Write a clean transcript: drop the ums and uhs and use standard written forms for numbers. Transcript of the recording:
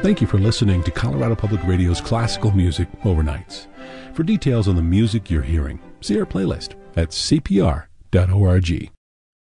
Thank you for listening to Colorado Public Radio's Classical Music Overnights. For details on the music you're hearing, see our playlist at cpr.org.